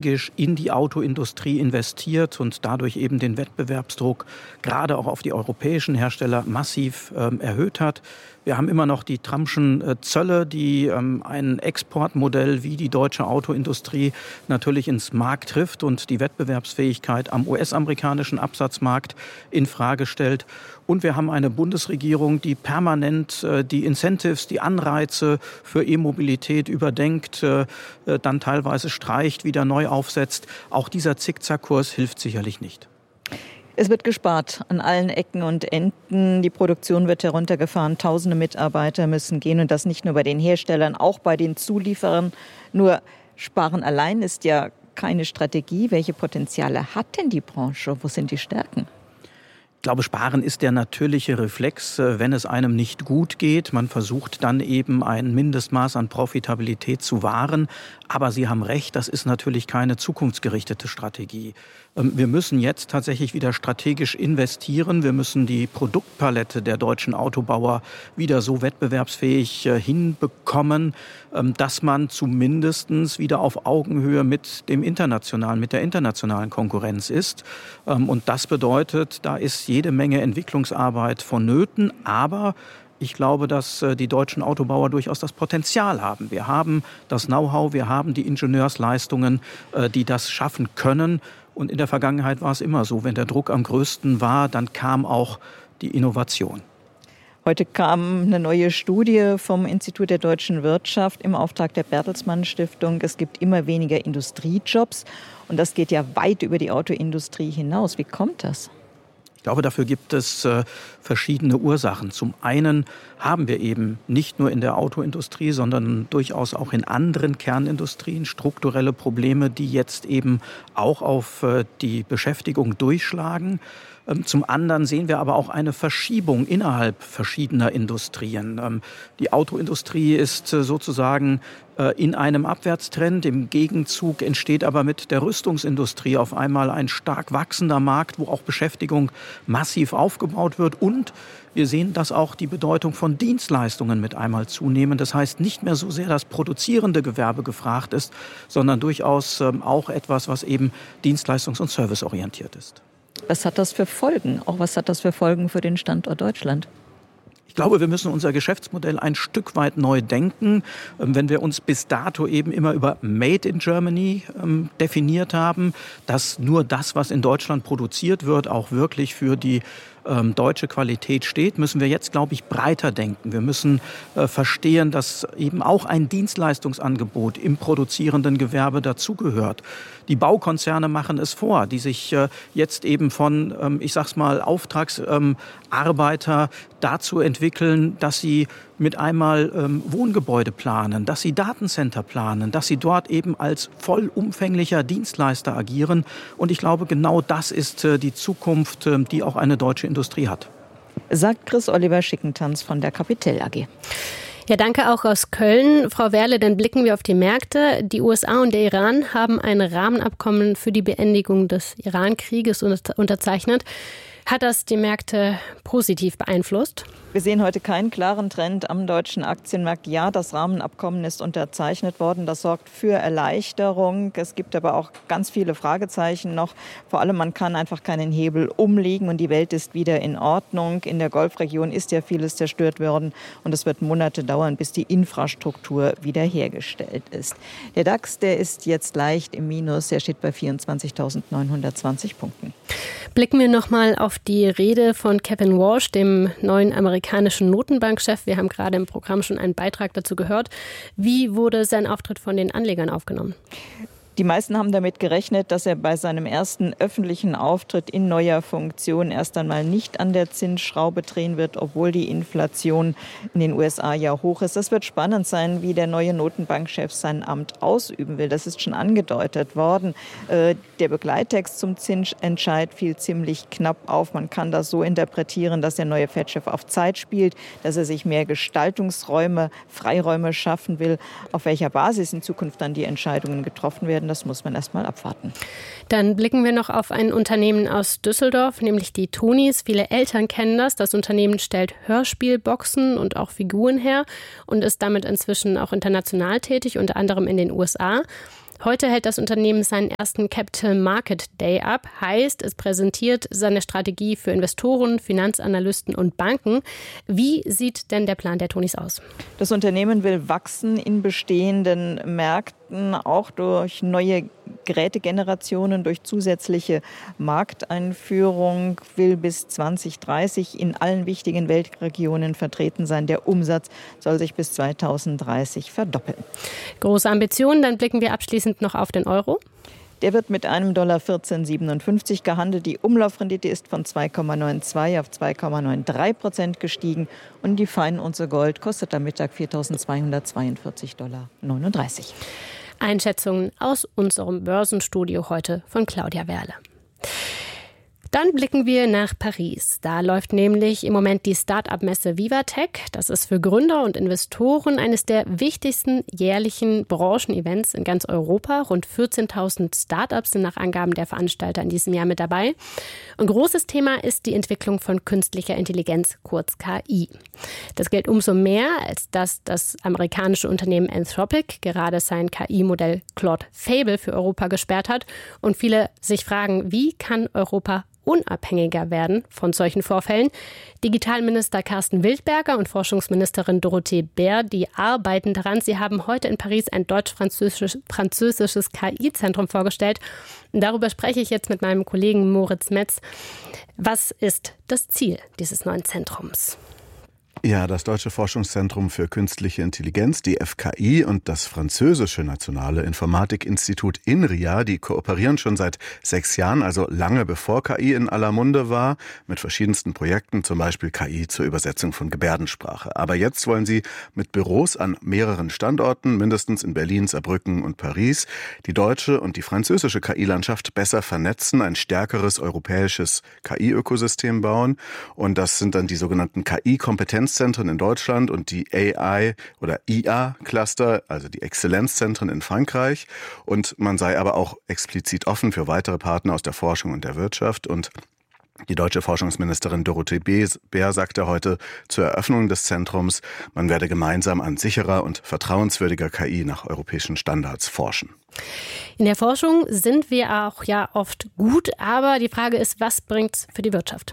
strategisch in die Autoindustrie investiert und dadurch eben den Wettbewerbsdruck gerade auch auf die europäischen Hersteller massiv erhöht hat. Wir haben immer noch die Trumpschen Zölle, die ein Exportmodell wie die deutsche Autoindustrie natürlich ins Mark trifft und die Wettbewerbsfähigkeit am US-amerikanischen Absatzmarkt in Frage stellt. Und wir haben eine Bundesregierung, die permanent die Incentives, die Anreize für E-Mobilität überdenkt, dann teilweise streicht, wieder neu aufsetzt. Auch dieser Zickzackkurs hilft sicherlich nicht. Es wird gespart an allen Ecken und Enden. Die Produktion wird heruntergefahren. Tausende Mitarbeiter müssen gehen. Und das nicht nur bei den Herstellern, auch bei den Zulieferern. Nur Sparen allein ist ja keine Strategie. Welche Potenziale hat denn die Branche? Wo sind die Stärken? Ich glaube, Sparen ist der natürliche Reflex, wenn es einem nicht gut geht. Man versucht dann eben ein Mindestmaß an Profitabilität zu wahren. Aber Sie haben recht, das ist natürlich keine zukunftsgerichtete Strategie. Wir müssen jetzt tatsächlich wieder strategisch investieren. Wir müssen die Produktpalette der deutschen Autobauer wieder so wettbewerbsfähig hinbekommen, dass man zumindest wieder auf Augenhöhe mit der internationalen Konkurrenz ist. Und das bedeutet, da ist jede Menge Entwicklungsarbeit vonnöten, aber ich glaube, dass die deutschen Autobauer durchaus das Potenzial haben. Wir haben das Know-how, wir haben die Ingenieursleistungen, die das schaffen können. Und in der Vergangenheit war es immer so, wenn der Druck am größten war, dann kam auch die Innovation. Heute kam eine neue Studie vom Institut der deutschen Wirtschaft im Auftrag der Bertelsmann Stiftung. Es gibt immer weniger Industriejobs und das geht ja weit über die Autoindustrie hinaus. Wie kommt das? Ich glaube, dafür gibt es verschiedene Ursachen. Zum einen haben wir eben nicht nur in der Autoindustrie, sondern durchaus auch in anderen Kernindustrien strukturelle Probleme, die jetzt eben auch auf die Beschäftigung durchschlagen. Zum anderen sehen wir aber auch eine Verschiebung innerhalb verschiedener Industrien. Die Autoindustrie ist sozusagen in einem Abwärtstrend. Im Gegenzug entsteht aber mit der Rüstungsindustrie auf einmal ein stark wachsender Markt, wo auch Beschäftigung massiv aufgebaut wird. Und wir sehen, dass auch die Bedeutung von Dienstleistungen mit einmal zunehmen. Das heißt, nicht mehr so sehr das produzierende Gewerbe gefragt ist, sondern durchaus auch etwas, was eben dienstleistungs- und serviceorientiert ist. Was hat das für Folgen? Auch was hat das für Folgen für den Standort Deutschland? Ich glaube, wir müssen unser Geschäftsmodell ein Stück weit neu denken. Wenn wir uns bis dato eben immer über Made in Germany definiert haben, dass nur das, was in Deutschland produziert wird, auch wirklich für die deutsche Qualität steht, müssen wir jetzt, glaube ich, breiter denken. Wir müssen verstehen, dass eben auch ein Dienstleistungsangebot im produzierenden Gewerbe dazugehört. Die Baukonzerne machen es vor, die sich jetzt eben von, ich sag's mal, Auftragsarbeiter dazu entwickeln, dass sie mit einmal Wohngebäude planen, dass sie Datencenter planen, dass sie dort eben als vollumfänglicher Dienstleister agieren. Und ich glaube, genau das ist die Zukunft, die auch eine deutsche Industrie hat. Sagt Chris-Oliver Schickentanz von der Capital AG. Ja, danke auch aus Köln. Frau Werle, dann blicken wir auf die Märkte. Die USA und der Iran haben ein Rahmenabkommen für die Beendigung des Iran-Krieges unterzeichnet. Hat das die Märkte positiv beeinflusst? Wir sehen heute keinen klaren Trend am deutschen Aktienmarkt. Ja, das Rahmenabkommen ist unterzeichnet worden. Das sorgt für Erleichterung. Es gibt aber auch ganz viele Fragezeichen noch. Vor allem, man kann einfach keinen Hebel umlegen und die Welt ist wieder in Ordnung. In der Golfregion ist ja vieles zerstört worden und es wird Monate dauern, bis die Infrastruktur wiederhergestellt ist. Der DAX, der ist jetzt leicht im Minus. Er steht bei 24.920 Punkten. Blicken wir nochmal auf die Rede von Kevin Walsh, dem neuen amerikanischen Notenbankchef. Wir haben gerade im Programm schon einen Beitrag dazu gehört. Wie wurde sein Auftritt von den Anlegern aufgenommen? Die meisten haben damit gerechnet, dass er bei seinem ersten öffentlichen Auftritt in neuer Funktion erst einmal nicht an der Zinsschraube drehen wird, obwohl die Inflation in den USA ja hoch ist. Es wird spannend sein, wie der neue Notenbankchef sein Amt ausüben will. Das ist schon angedeutet worden. Der Begleittext zum Zinsentscheid fiel ziemlich knapp auf. Man kann das so interpretieren, dass der neue Fed-Chef auf Zeit spielt, dass er sich mehr Gestaltungsräume, Freiräume schaffen will. Auf welcher Basis in Zukunft dann die Entscheidungen getroffen werden, das muss man erst mal abwarten. Dann blicken wir noch auf ein Unternehmen aus Düsseldorf, nämlich die Tonis. Viele Eltern kennen das. Das Unternehmen stellt Hörspielboxen und auch Figuren her und ist damit inzwischen auch international tätig, unter anderem in den USA. Heute hält das Unternehmen seinen ersten Capital Market Day ab. Heißt, es präsentiert seine Strategie für Investoren, Finanzanalysten und Banken. Wie sieht denn der Plan der Tonis aus? Das Unternehmen will wachsen in bestehenden Märkten, auch durch neue Gerätegenerationen, durch zusätzliche Markteinführung, will bis 2030 in allen wichtigen Weltregionen vertreten sein. Der Umsatz soll sich bis 2030 verdoppeln. Große Ambitionen, dann blicken wir abschließend noch auf den Euro. Der wird mit einem Dollar 14,57 gehandelt. Die Umlaufrendite ist von 2,92 auf 2,93% gestiegen. Und die Feinunze Gold kostet am Mittag $4.242,39. Einschätzungen aus unserem Börsenstudio heute von Claudia Werle. Dann blicken wir nach Paris. Da läuft nämlich im Moment die Start-up-Messe Vivatech. Das ist für Gründer und Investoren eines der wichtigsten jährlichen Branchen-Events in ganz Europa. Rund 14.000 Start-ups sind nach Angaben der Veranstalter in diesem Jahr mit dabei. Und großes Thema ist die Entwicklung von künstlicher Intelligenz, kurz KI. Das gilt umso mehr, als dass das amerikanische Unternehmen Anthropic gerade sein KI-Modell Claude Fable für Europa gesperrt hat. Und viele sich fragen, wie kann Europa unabhängiger werden von solchen Vorfällen. Digitalminister Carsten Wildberger und Forschungsministerin Dorothee Bär, die arbeiten daran. Sie haben heute in Paris ein deutsch-französisches KI-Zentrum vorgestellt. Und darüber spreche ich jetzt mit meinem Kollegen Moritz Metz. Was ist das Ziel dieses neuen Zentrums? Ja, das Deutsche Forschungszentrum für Künstliche Intelligenz, die FKI, und das französische Nationale Informatikinstitut INRIA, die kooperieren schon seit 6 Jahren, also lange bevor KI in aller Munde war, mit verschiedensten Projekten, zum Beispiel KI zur Übersetzung von Gebärdensprache. Aber jetzt wollen sie mit Büros an mehreren Standorten, mindestens in Berlin, Saarbrücken und Paris, die deutsche und die französische KI-Landschaft besser vernetzen, ein stärkeres europäisches KI-Ökosystem bauen. Und das sind dann die sogenannten KI-Kompetenzzentren in Deutschland und die AI- oder IA-Cluster, also die Exzellenzzentren in Frankreich. Und man sei aber auch explizit offen für weitere Partner aus der Forschung und der Wirtschaft. Und die deutsche Forschungsministerin Dorothee Bär sagte heute zur Eröffnung des Zentrums, man werde gemeinsam an sicherer und vertrauenswürdiger KI nach europäischen Standards forschen. In der Forschung sind wir auch ja oft gut, aber die Frage ist, was bringt's für die Wirtschaft?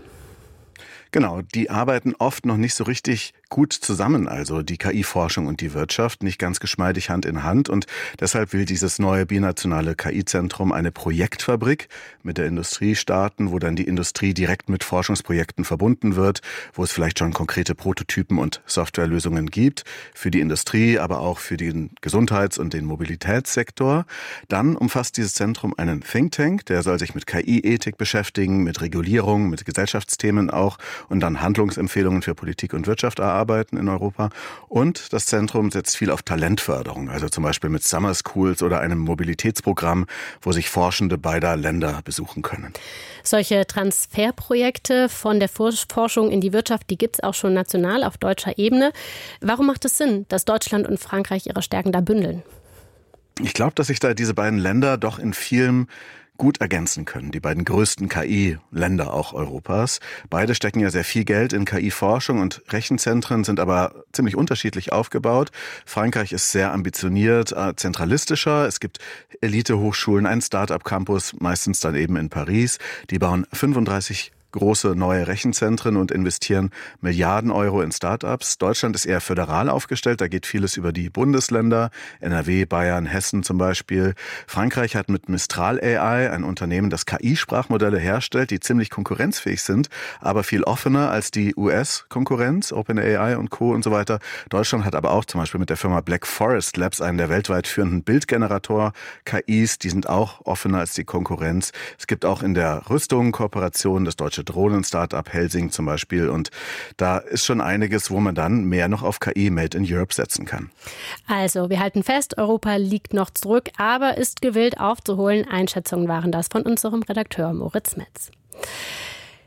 Genau, die arbeiten oft noch nicht so richtig gut zusammen, also die KI-Forschung und die Wirtschaft, nicht ganz geschmeidig Hand in Hand. Und deshalb will dieses neue binationale KI-Zentrum eine Projektfabrik mit der Industrie starten, wo dann die Industrie direkt mit Forschungsprojekten verbunden wird, wo es vielleicht schon konkrete Prototypen und Softwarelösungen gibt, für die Industrie, aber auch für den Gesundheits- und den Mobilitätssektor. Dann umfasst dieses Zentrum einen Think Tank, der soll sich mit KI-Ethik beschäftigen, mit Regulierung, mit Gesellschaftsthemen auch und dann Handlungsempfehlungen für Politik und Wirtschaft erarbeiten in Europa. Und das Zentrum setzt viel auf Talentförderung, also zum Beispiel mit Summer Schools oder einem Mobilitätsprogramm, wo sich Forschende beider Länder besuchen können. Solche Transferprojekte von der Forschung in die Wirtschaft, die gibt es auch schon national auf deutscher Ebene. Warum macht es Sinn, dass Deutschland und Frankreich ihre Stärken da bündeln? Ich glaube, dass sich da diese beiden Länder doch in vielem gut ergänzen können, die beiden größten KI-Länder auch Europas. Beide stecken ja sehr viel Geld in KI-Forschung und Rechenzentren sind aber ziemlich unterschiedlich aufgebaut. Frankreich ist sehr ambitioniert, zentralistischer. Es gibt Elite-Hochschulen, einen Start-up-Campus, meistens dann eben in Paris. Die bauen 35 große neue Rechenzentren und investieren Milliarden Euro in Start-ups. Deutschland ist eher föderal aufgestellt, da geht vieles über die Bundesländer, NRW, Bayern, Hessen zum Beispiel. Frankreich hat mit Mistral AI ein Unternehmen, das KI-Sprachmodelle herstellt, die ziemlich konkurrenzfähig sind, aber viel offener als die US-Konkurrenz, OpenAI und Co. und so weiter. Deutschland hat aber auch zum Beispiel mit der Firma Black Forest Labs einen der weltweit führenden Bildgenerator-KIs, die sind auch offener als die Konkurrenz. Es gibt auch in der Rüstung Kooperationen, das deutsche Drohnen-Startup Helsing zum Beispiel. Und da ist schon einiges, wo man dann mehr noch auf KI Made in Europe setzen kann. Also, wir halten fest, Europa liegt noch zurück, aber ist gewillt aufzuholen. Einschätzungen waren das von unserem Redakteur Moritz Metz.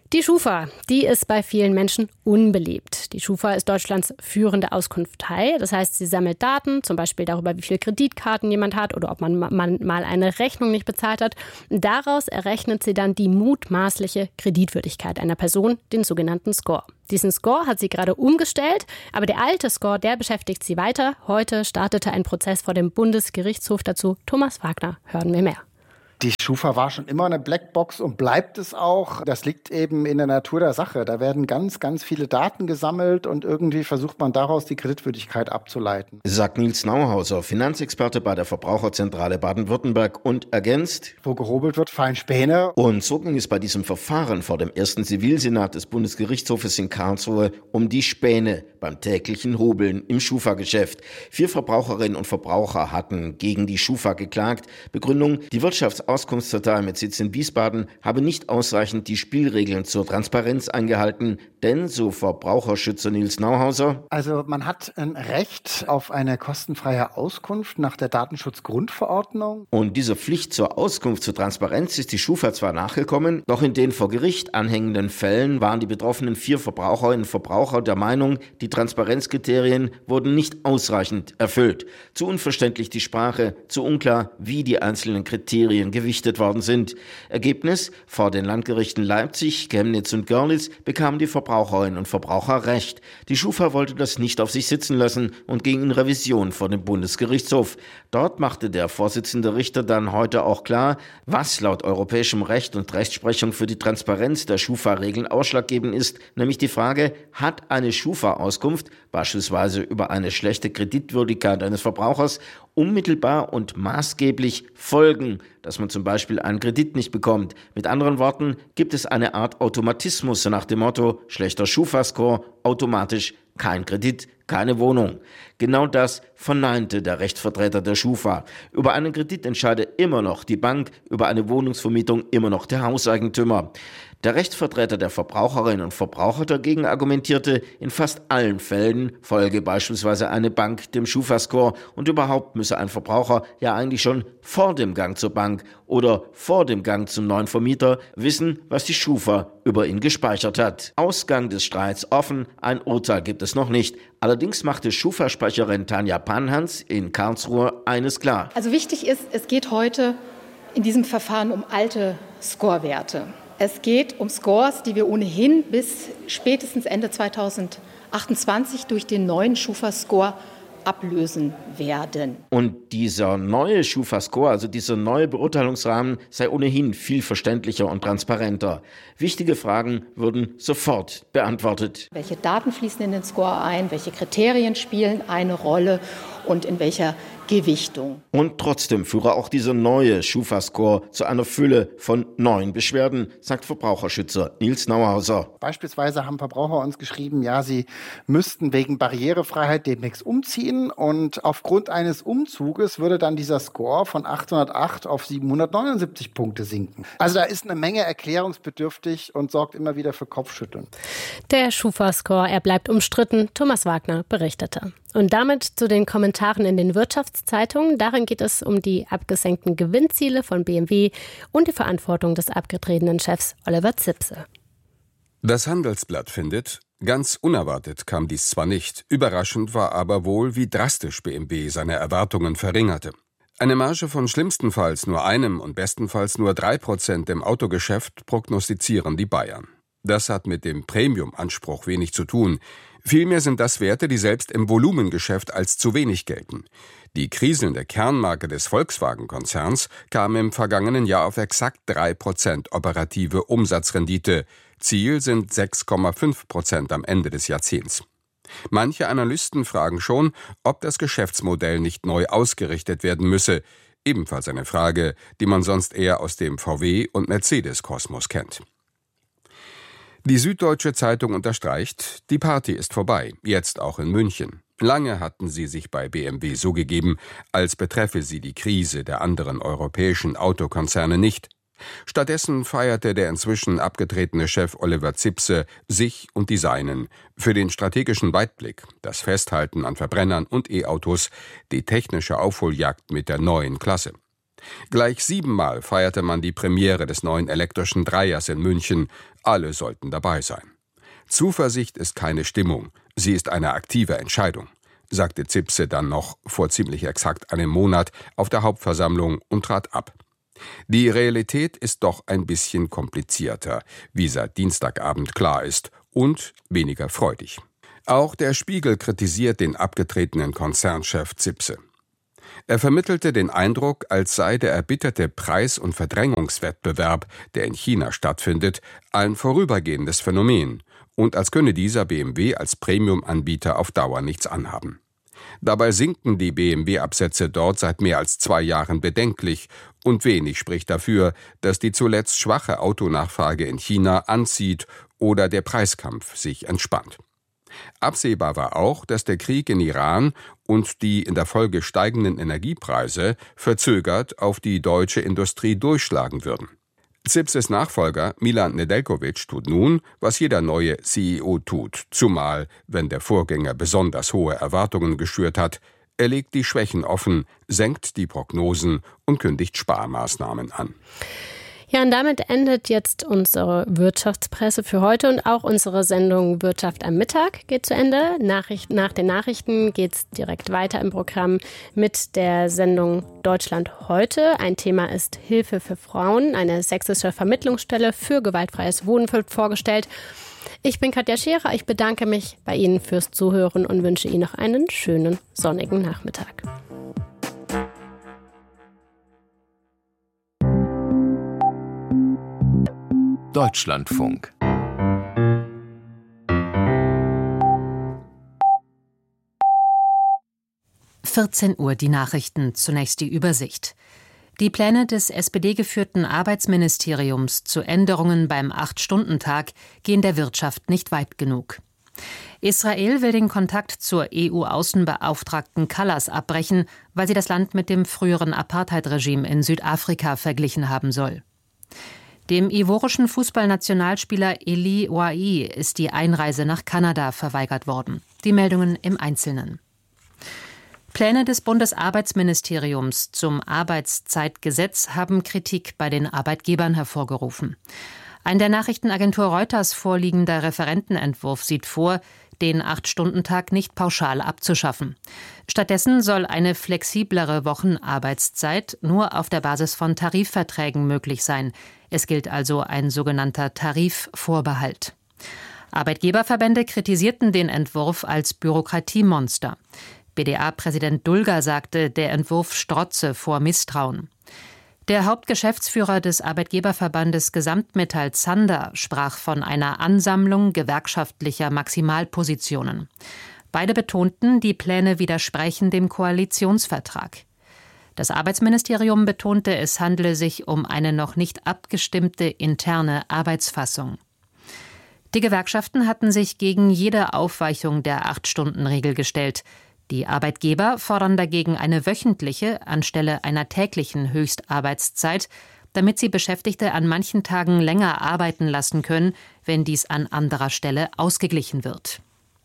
Die Schufa, die ist bei vielen Menschen unbeliebt. Die Schufa ist Deutschlands führende Auskunftei. Das heißt, sie sammelt Daten, zum Beispiel darüber, wie viele Kreditkarten jemand hat oder ob man mal eine Rechnung nicht bezahlt hat. Daraus errechnet sie dann die mutmaßliche Kreditwürdigkeit einer Person, den sogenannten Score. Diesen Score hat sie gerade umgestellt, aber der alte Score, der beschäftigt sie weiter. Heute startete ein Prozess vor dem Bundesgerichtshof dazu. Thomas Wagner, hören wir mehr. Die Schufa war schon immer eine Blackbox und bleibt es auch. Das liegt eben in der Natur der Sache. Da werden ganz, ganz viele Daten gesammelt und irgendwie versucht man daraus die Kreditwürdigkeit abzuleiten. Sagt Nils Nauhauser, Finanzexperte bei der Verbraucherzentrale Baden-Württemberg und ergänzt: Wo gehobelt wird, fallen Späne. Und so ging es bei diesem Verfahren vor dem ersten Zivilsenat des Bundesgerichtshofes in Karlsruhe um die Späne beim täglichen Hobeln im Schufa-Geschäft. 4 Verbraucherinnen und Verbraucher hatten gegen die Schufa geklagt. Begründung: Die Wirtschaftsauskunftsdatei mit Sitz in Wiesbaden habe nicht ausreichend die Spielregeln zur Transparenz eingehalten. Denn, so Verbraucherschützer Nils Nauhauser: Also man hat ein Recht auf eine kostenfreie Auskunft nach der Datenschutzgrundverordnung. Und dieser Pflicht zur Auskunft zur Transparenz ist die Schufa zwar nachgekommen, doch in den vor Gericht anhängenden Fällen waren die betroffenen 4 Verbraucherinnen und Verbraucher der Meinung, die Transparenzkriterien wurden nicht ausreichend erfüllt. Zu unverständlich die Sprache, zu unklar, wie die einzelnen Kriterien gewichtet worden sind. Ergebnis: Vor den Landgerichten Leipzig, Chemnitz und Görlitz bekamen die Verbraucherinnen und Verbraucher Recht. Die Schufa wollte das nicht auf sich sitzen lassen und ging in Revision vor den Bundesgerichtshof. Dort machte der Vorsitzende Richter dann heute auch klar, was laut europäischem Recht und Rechtsprechung für die Transparenz der Schufa-Regeln ausschlaggebend ist, nämlich die Frage: Hat eine Schufa-Auskunft, beispielsweise über eine schlechte Kreditwürdigkeit eines Verbrauchers, unmittelbar und maßgeblich Folgen, dass man zum Beispiel einen Kredit nicht bekommt? Mit anderen Worten, gibt es eine Art Automatismus nach dem Motto: schlechter Schufa-Score, automatisch kein Kredit, keine Wohnung. Genau das verneinte der Rechtsvertreter der Schufa. Über einen Kredit entscheide immer noch die Bank, über eine Wohnungsvermietung immer noch der Hauseigentümer. Der Rechtsvertreter der Verbraucherinnen und Verbraucher dagegen argumentierte, in fast allen Fällen folge beispielsweise eine Bank dem Schufa-Score und überhaupt müsse ein Verbraucher ja eigentlich schon vor dem Gang zur Bank oder vor dem Gang zum neuen Vermieter wissen, was die Schufa über ihn gespeichert hat. Ausgang des Streits offen, ein Urteil gibt es noch nicht. Allerdings machte Schufa-Sprecherin Tanja Panhans in Karlsruhe eines klar. Also wichtig ist, es geht heute in diesem Verfahren um alte Scorewerte. Es geht um Scores, die wir ohnehin bis spätestens Ende 2028 durch den neuen Schufa-Score ablösen werden. Und dieser neue Schufa-Score, also dieser neue Beurteilungsrahmen, sei ohnehin viel verständlicher und transparenter. Wichtige Fragen würden sofort beantwortet. Welche Daten fließen in den Score ein? Welche Kriterien spielen eine Rolle? Und in welcher Gewichtung? Und trotzdem führe auch dieser neue Schufa-Score zu einer Fülle von neuen Beschwerden, sagt Verbraucherschützer Nils Nauhauser. Beispielsweise haben Verbraucher uns geschrieben, ja, sie müssten wegen Barrierefreiheit demnächst umziehen und aufgrund eines Umzuges würde dann dieser Score von 808 auf 779 Punkte sinken. Also da ist eine Menge erklärungsbedürftig und sorgt immer wieder für Kopfschütteln. Der Schufa-Score, er bleibt umstritten, Thomas Wagner berichtete. Und damit zu den Kommentaren in den Wirtschaftszeitungen. Darin geht es um die abgesenkten Gewinnziele von BMW und die Verantwortung des abgetretenen Chefs Oliver Zipse. Das Handelsblatt findet: Ganz unerwartet kam dies zwar nicht, überraschend war aber wohl, wie drastisch BMW seine Erwartungen verringerte. Eine Marge von schlimmstenfalls nur 1 und bestenfalls nur 3% im Autogeschäft prognostizieren die Bayern. Das hat mit dem Premium-Anspruch wenig zu tun. Vielmehr sind das Werte, die selbst im Volumengeschäft als zu wenig gelten. Die kriselnde Kernmarke des Volkswagen-Konzerns kam im vergangenen Jahr auf exakt 3% operative Umsatzrendite. Ziel sind 6,5% am Ende des Jahrzehnts. Manche Analysten fragen schon, ob das Geschäftsmodell nicht neu ausgerichtet werden müsse. Ebenfalls eine Frage, die man sonst eher aus dem VW- und Mercedes-Kosmos kennt. Die Süddeutsche Zeitung unterstreicht, die Party ist vorbei, jetzt auch in München. Lange hatten sie sich bei BMW so gegeben, als betreffe sie die Krise der anderen europäischen Autokonzerne nicht. Stattdessen feierte der inzwischen abgetretene Chef Oliver Zipse sich und die Seinen für den strategischen Weitblick, das Festhalten an Verbrennern und E-Autos, die technische Aufholjagd mit der neuen Klasse. Gleich 7-mal feierte man die Premiere des neuen elektrischen Dreiers in München. Alle sollten dabei sein. Zuversicht ist keine Stimmung, sie ist eine aktive Entscheidung, sagte Zipse dann noch vor ziemlich exakt einem Monat auf der Hauptversammlung und trat ab. Die Realität ist doch ein bisschen komplizierter, wie seit Dienstagabend klar ist, und weniger freudig. Auch der Spiegel kritisiert den abgetretenen Konzernchef Zipse. Er vermittelte den Eindruck, als sei der erbitterte Preis- und Verdrängungswettbewerb, der in China stattfindet, ein vorübergehendes Phänomen und als könne dieser BMW als Premium-Anbieter auf Dauer nichts anhaben. Dabei sinken die BMW-Absätze dort seit mehr als 2 Jahren bedenklich und wenig spricht dafür, dass die zuletzt schwache Autonachfrage in China anzieht oder der Preiskampf sich entspannt. Absehbar war auch, dass der Krieg in Iran und die in der Folge steigenden Energiepreise verzögert auf die deutsche Industrie durchschlagen würden. Zipses Nachfolger Milan Nedeljković tut nun, was jeder neue CEO tut, zumal, wenn der Vorgänger besonders hohe Erwartungen geschürt hat. Er legt die Schwächen offen, senkt die Prognosen und kündigt Sparmaßnahmen an. Ja, und damit endet jetzt unsere Wirtschaftspresse für heute und auch unsere Sendung Wirtschaft am Mittag geht zu Ende. Nach den Nachrichten geht es direkt weiter im Programm mit der Sendung Deutschland heute. Ein Thema ist Hilfe für Frauen. Eine sächsische Vermittlungsstelle für gewaltfreies Wohnen wird vorgestellt. Ich bin Katja Scherer. Ich bedanke mich bei Ihnen fürs Zuhören und wünsche Ihnen noch einen schönen sonnigen Nachmittag. Deutschlandfunk. Uhr die Nachrichten, zunächst die Übersicht. Die Pläne des SPD-geführten Arbeitsministeriums zu Änderungen beim 8-Stunden-Tag gehen der Wirtschaft nicht weit genug. Israel will den Kontakt zur EU-Außenbeauftragten Kallas abbrechen, weil sie das Land mit dem früheren Apartheid-Regime in Südafrika verglichen haben soll. Dem ivorischen Fußballnationalspieler Eli Wahi ist die Einreise nach Kanada verweigert worden. Die Meldungen im Einzelnen. Pläne des Bundesarbeitsministeriums zum Arbeitszeitgesetz haben Kritik bei den Arbeitgebern hervorgerufen. Ein der Nachrichtenagentur Reuters vorliegender Referentenentwurf sieht vor, den 8-Stunden-Tag nicht pauschal abzuschaffen. Stattdessen soll eine flexiblere Wochenarbeitszeit nur auf der Basis von Tarifverträgen möglich sein. Es gilt also ein sogenannter Tarifvorbehalt. Arbeitgeberverbände kritisierten den Entwurf als Bürokratiemonster. BDA-Präsident Dulger sagte, der Entwurf strotze vor Misstrauen. Der Hauptgeschäftsführer des Arbeitgeberverbandes Gesamtmetall Zander sprach von einer Ansammlung gewerkschaftlicher Maximalpositionen. Beide betonten, die Pläne widersprechen dem Koalitionsvertrag. Das Arbeitsministerium betonte, es handle sich um eine noch nicht abgestimmte interne Arbeitsfassung. Die Gewerkschaften hatten sich gegen jede Aufweichung der 8-Stunden-Regel gestellt. Die Arbeitgeber fordern dagegen eine wöchentliche anstelle einer täglichen Höchstarbeitszeit, damit sie Beschäftigte an manchen Tagen länger arbeiten lassen können, wenn dies an anderer Stelle ausgeglichen wird.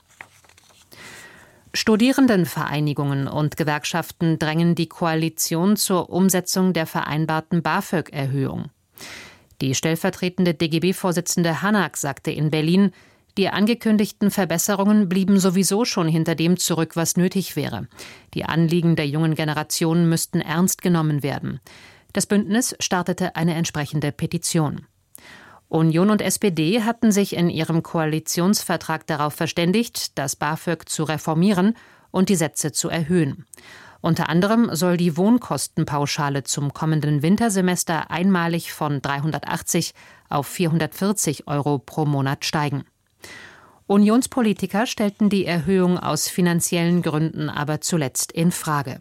Studierendenvereinigungen und Gewerkschaften drängen die Koalition zur Umsetzung der vereinbarten BAföG-Erhöhung. Die stellvertretende DGB-Vorsitzende Hanak sagte in Berlin, die angekündigten Verbesserungen blieben sowieso schon hinter dem zurück, was nötig wäre. Die Anliegen der jungen Generation müssten ernst genommen werden. Das Bündnis startete eine entsprechende Petition. Union und SPD hatten sich in ihrem Koalitionsvertrag darauf verständigt, das BAföG zu reformieren und die Sätze zu erhöhen. Unter anderem soll die Wohnkostenpauschale zum kommenden Wintersemester einmalig von 380 auf 440 € pro Monat steigen. Unionspolitiker stellten die Erhöhung aus finanziellen Gründen aber zuletzt in Frage.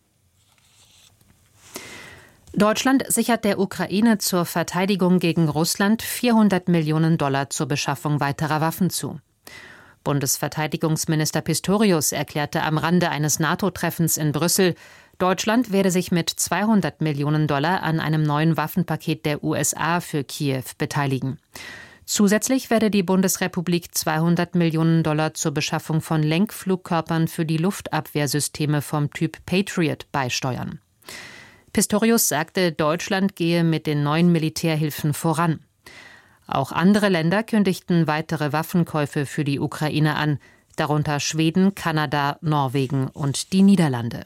Deutschland sichert der Ukraine zur Verteidigung gegen Russland $400 Millionen zur Beschaffung weiterer Waffen zu. Bundesverteidigungsminister Pistorius erklärte am Rande eines NATO-Treffens in Brüssel, Deutschland werde sich mit $200 Millionen an einem neuen Waffenpaket der USA für Kiew beteiligen. Zusätzlich werde die Bundesrepublik $200 Millionen zur Beschaffung von Lenkflugkörpern für die Luftabwehrsysteme vom Typ Patriot beisteuern. Pistorius sagte, Deutschland gehe mit den neuen Militärhilfen voran. Auch andere Länder kündigten weitere Waffenkäufe für die Ukraine an, darunter Schweden, Kanada, Norwegen und die Niederlande.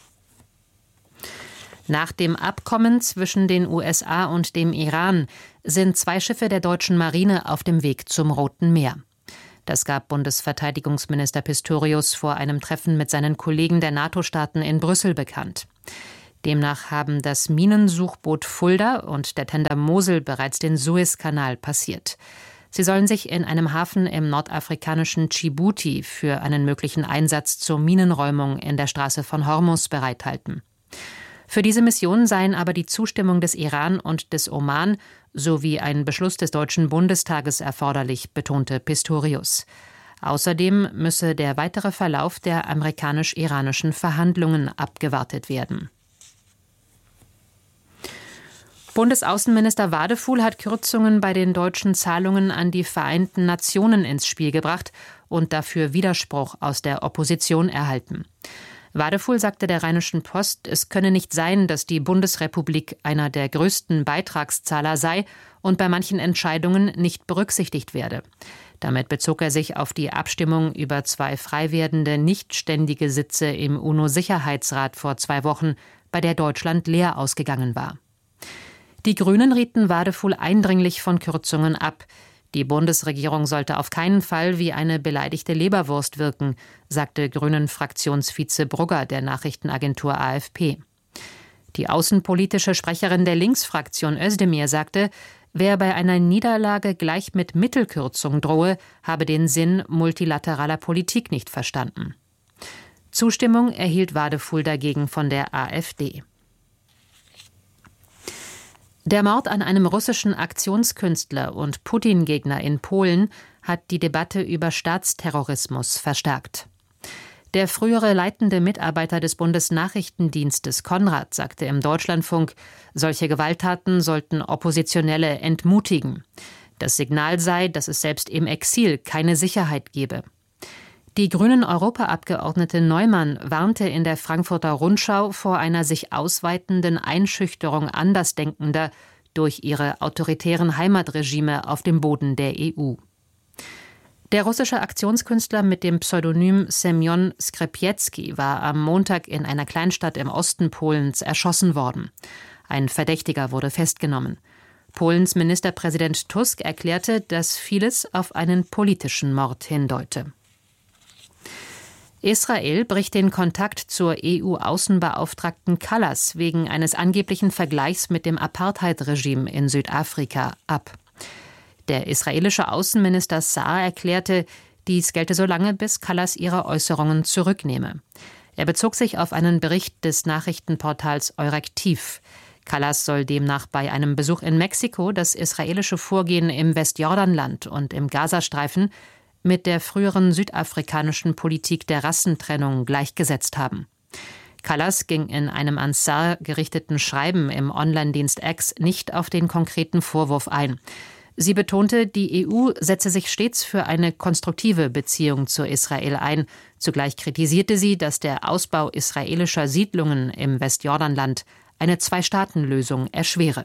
Nach dem Abkommen zwischen den USA und dem Iran sind 2 Schiffe der deutschen Marine auf dem Weg zum Roten Meer. Das gab Bundesverteidigungsminister Pistorius vor einem Treffen mit seinen Kollegen der NATO-Staaten in Brüssel bekannt. Demnach haben das Minensuchboot Fulda und der Tender Mosel bereits den Suezkanal passiert. Sie sollen sich in einem Hafen im nordafrikanischen Djibouti für einen möglichen Einsatz zur Minenräumung in der Straße von Hormuz bereithalten. Für diese Mission seien aber die Zustimmung des Iran und des Oman sowie ein Beschluss des Deutschen Bundestages erforderlich, betonte Pistorius. Außerdem müsse der weitere Verlauf der amerikanisch-iranischen Verhandlungen abgewartet werden. Bundesaußenminister Wadefuhl hat Kürzungen bei den deutschen Zahlungen an die Vereinten Nationen ins Spiel gebracht und dafür Widerspruch aus der Opposition erhalten. Wadefuhl sagte der Rheinischen Post, es könne nicht sein, dass die Bundesrepublik einer der größten Beitragszahler sei und bei manchen Entscheidungen nicht berücksichtigt werde. Damit bezog er sich auf die Abstimmung über 2 frei werdende nichtständige Sitze im UNO-Sicherheitsrat vor 2 Wochen, bei der Deutschland leer ausgegangen war. Die Grünen rieten Wadefuhl eindringlich von Kürzungen ab. Die Bundesregierung sollte auf keinen Fall wie eine beleidigte Leberwurst wirken, sagte Grünen-Fraktionsvize Brugger der Nachrichtenagentur AFP. Die außenpolitische Sprecherin der Linksfraktion Özdemir sagte, wer bei einer Niederlage gleich mit Mittelkürzung drohe, habe den Sinn multilateraler Politik nicht verstanden. Zustimmung erhielt Wadefuhl dagegen von der AfD. Der Mord an einem russischen Aktionskünstler und Putin-Gegner in Polen hat die Debatte über Staatsterrorismus verstärkt. Der frühere leitende Mitarbeiter des Bundesnachrichtendienstes Konrad sagte im Deutschlandfunk, solche Gewalttaten sollten Oppositionelle entmutigen. Das Signal sei, dass es selbst im Exil keine Sicherheit gebe. Die Grünen-Europaabgeordnete Neumann warnte in der Frankfurter Rundschau vor einer sich ausweitenden Einschüchterung Andersdenkender durch ihre autoritären Heimatregime auf dem Boden der EU. Der russische Aktionskünstler mit dem Pseudonym Semjon Skripjetski war am Montag in einer Kleinstadt im Osten Polens erschossen worden. Ein Verdächtiger wurde festgenommen. Polens Ministerpräsident Tusk erklärte, dass vieles auf einen politischen Mord hindeute. Israel bricht den Kontakt zur EU-Außenbeauftragten Kallas wegen eines angeblichen Vergleichs mit dem Apartheid-Regime in Südafrika ab. Der israelische Außenminister Saar erklärte, dies gelte so lange, bis Kallas ihre Äußerungen zurücknehme. Er bezog sich auf einen Bericht des Nachrichtenportals Eurektiv. Kallas soll demnach bei einem Besuch in Mexiko das israelische Vorgehen im Westjordanland und im Gazastreifen mit der früheren südafrikanischen Politik der Rassentrennung gleichgesetzt haben. Kallas ging in einem an Saar gerichteten Schreiben im Online-Dienst X nicht auf den konkreten Vorwurf ein. Sie betonte, die EU setze sich stets für eine konstruktive Beziehung zu Israel ein. Zugleich kritisierte sie, dass der Ausbau israelischer Siedlungen im Westjordanland eine Zwei-Staaten-Lösung erschwere.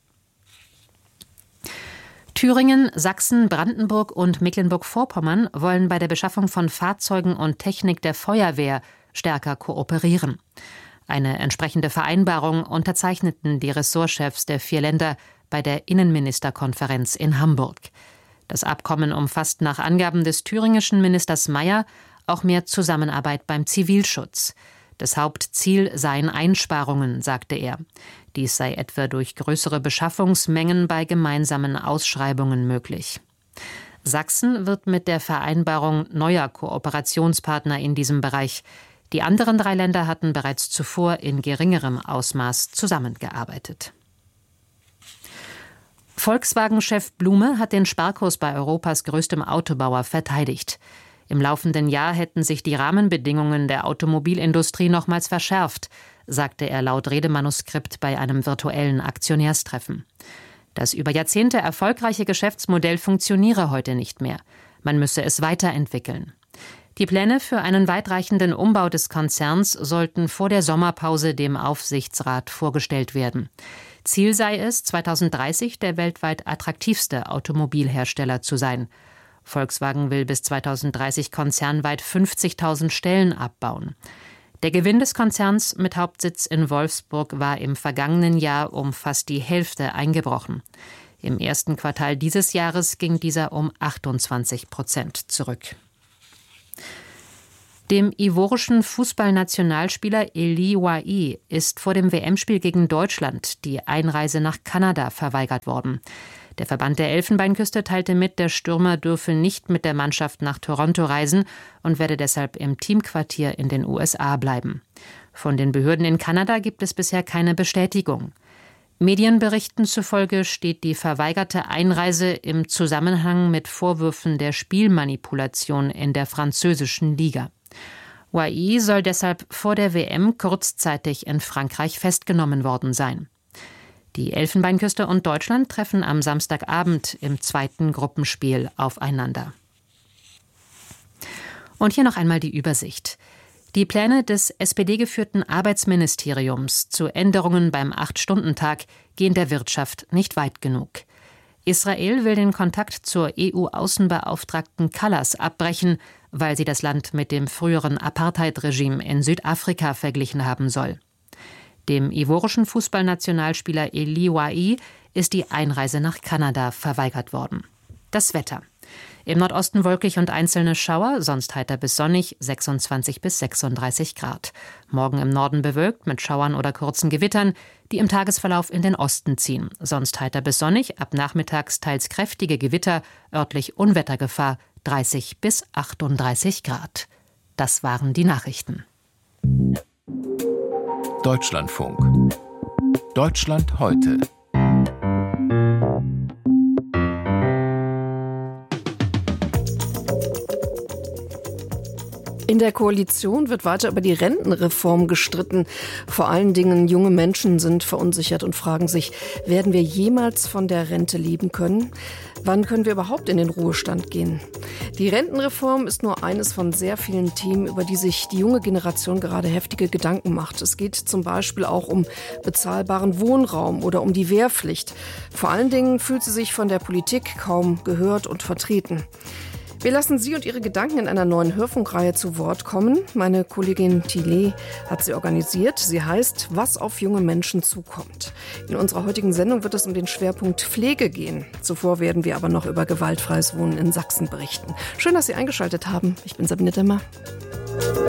Thüringen, Sachsen, Brandenburg und Mecklenburg-Vorpommern wollen bei der Beschaffung von Fahrzeugen und Technik der Feuerwehr stärker kooperieren. Eine entsprechende Vereinbarung unterzeichneten die Ressortchefs der 4 Länder bei der Innenministerkonferenz in Hamburg. Das Abkommen umfasst nach Angaben des thüringischen Ministers Mayer auch mehr Zusammenarbeit beim Zivilschutz. Das Hauptziel seien Einsparungen, sagte er. Dies sei etwa durch größere Beschaffungsmengen bei gemeinsamen Ausschreibungen möglich. Sachsen wird mit der Vereinbarung neuer Kooperationspartner in diesem Bereich. Die anderen 3 Länder hatten bereits zuvor in geringerem Ausmaß zusammengearbeitet. Volkswagen-Chef Blume hat den Sparkurs bei Europas größtem Autobauer verteidigt. Im laufenden Jahr hätten sich die Rahmenbedingungen der Automobilindustrie nochmals verschärft, sagte er laut Redemanuskript bei einem virtuellen Aktionärstreffen. Das über Jahrzehnte erfolgreiche Geschäftsmodell funktioniere heute nicht mehr. Man müsse es weiterentwickeln. Die Pläne für einen weitreichenden Umbau des Konzerns sollten vor der Sommerpause dem Aufsichtsrat vorgestellt werden. Ziel sei es, 2030 der weltweit attraktivste Automobilhersteller zu sein. Volkswagen will bis 2030 konzernweit 50.000 Stellen abbauen. Der Gewinn des Konzerns mit Hauptsitz in Wolfsburg war im vergangenen Jahr um fast die Hälfte eingebrochen. Im ersten Quartal dieses Jahres ging dieser um 28% zurück. Dem ivorischen Fußballnationalspieler Elie Wahi ist vor dem WM-Spiel gegen Deutschland die Einreise nach Kanada verweigert worden. Der Verband der Elfenbeinküste teilte mit, der Stürmer dürfe nicht mit der Mannschaft nach Toronto reisen und werde deshalb im Teamquartier in den USA bleiben. Von den Behörden in Kanada gibt es bisher keine Bestätigung. Medienberichten zufolge steht die verweigerte Einreise im Zusammenhang mit Vorwürfen der Spielmanipulation in der französischen Liga. Wahi soll deshalb vor der WM kurzzeitig in Frankreich festgenommen worden sein. Die Elfenbeinküste und Deutschland treffen am Samstagabend im zweiten Gruppenspiel aufeinander. Und hier noch einmal die Übersicht. Die Pläne des SPD-geführten Arbeitsministeriums zu Änderungen beim 8-Stunden-Tag gehen der Wirtschaft nicht weit genug. Israel will den Kontakt zur EU-Außenbeauftragten Kallas abbrechen, weil sie das Land mit dem früheren Apartheid-Regime in Südafrika verglichen haben soll. Dem ivorischen Fußballnationalspieler Elie Wahi ist die Einreise nach Kanada verweigert worden. Das Wetter. Im Nordosten wolkig und einzelne Schauer, sonst heiter bis sonnig, 26 bis 36 Grad. Morgen im Norden bewölkt mit Schauern oder kurzen Gewittern, die im Tagesverlauf in den Osten ziehen. Sonst heiter bis sonnig, ab nachmittags teils kräftige Gewitter, örtlich Unwettergefahr, 30 bis 38 Grad. Das waren die Nachrichten. Deutschlandfunk. Deutschland heute. In der Koalition wird weiter über die Rentenreform gestritten. Vor allen Dingen junge Menschen sind verunsichert und fragen sich, werden wir jemals von der Rente leben können? Wann können wir überhaupt in den Ruhestand gehen? Die Rentenreform ist nur eines von sehr vielen Themen, über die sich die junge Generation gerade heftige Gedanken macht. Es geht zum Beispiel auch um bezahlbaren Wohnraum oder um die Wehrpflicht. Vor allen Dingen fühlt sie sich von der Politik kaum gehört und vertreten. Wir lassen Sie und Ihre Gedanken in einer neuen Hörfunkreihe zu Wort kommen. Meine Kollegin Tillet hat sie organisiert. Sie heißt »Was auf junge Menschen zukommt«. In unserer heutigen Sendung wird es um den Schwerpunkt Pflege gehen. Zuvor werden wir aber noch über gewaltfreies Wohnen in Sachsen berichten. Schön, dass Sie eingeschaltet haben. Ich bin Sabine Demmer.